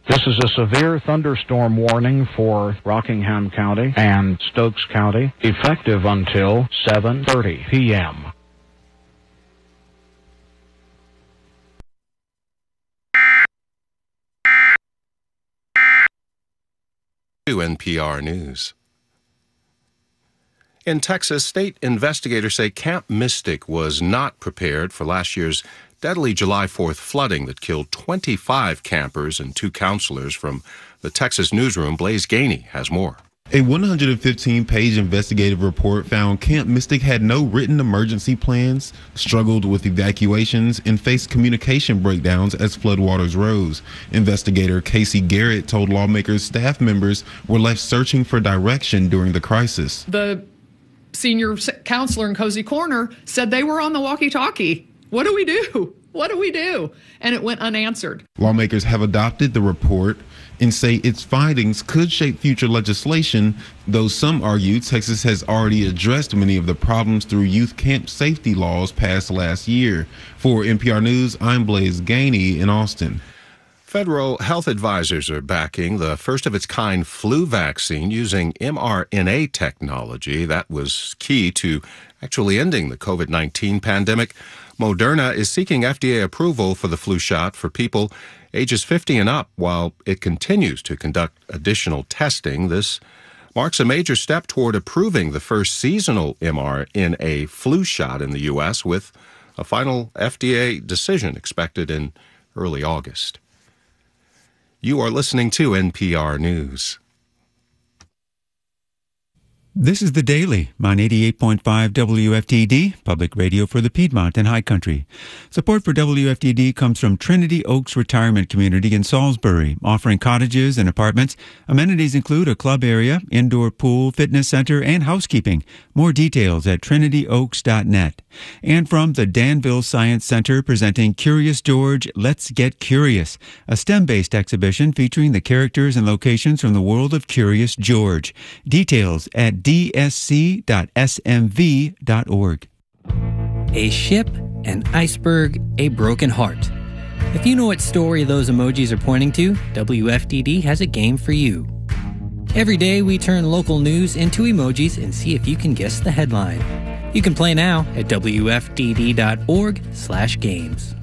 This is a severe thunderstorm warning for Rockingham County and Stokes County, effective until 7:30 p.m. To NPR News. In Texas, state investigators say Camp Mystic was not prepared for last year's deadly July 4th flooding that killed 25 campers and 2 counselors. From the Texas newsroom, Blaise Gainey has more. A 115-page investigative report found Camp Mystic had no written emergency plans, struggled with evacuations, and faced communication breakdowns as floodwaters rose. Investigator Casey Garrett told lawmakers staff members were left searching for direction during the crisis. The senior counselor in Cozy Corner said they were on the walkie-talkie. What do we do? What do we do? And it went unanswered. Lawmakers have adopted the report and say its findings could shape future legislation, though some argue Texas has already addressed many of the problems through youth camp safety laws passed last year. For NPR News, I'm Blaise Gainey in Austin. Federal health advisors are backing the first-of-its-kind flu vaccine using mRNA technology. That was key to actually ending the COVID-19 pandemic. Moderna is seeking FDA approval for the flu shot for people ages 50 and up while it continues to conduct additional testing. This marks a major step toward approving the first seasonal mRNA flu shot in the U.S., with a final FDA decision expected in early August. You are listening to NPR News. This is The Daily on 88.5 WFTD, public radio for the Piedmont and High Country. Support for WFTD comes from Trinity Oaks Retirement Community in Salisbury, offering cottages and apartments. Amenities include a club area, indoor pool, fitness center, and housekeeping. More details at trinityoaks.net. And from the Danville Science Center, presenting Curious George, Let's Get Curious, a STEM-based exhibition featuring the characters and locations from the world of Curious George. Details at dsc.smv.org. A ship, an iceberg, a broken heart. If you know what story those emojis are pointing to, WFTD has a game for you. Every day we turn local news into emojis and see if you can guess the headline. You can play now at WFTD.org/games.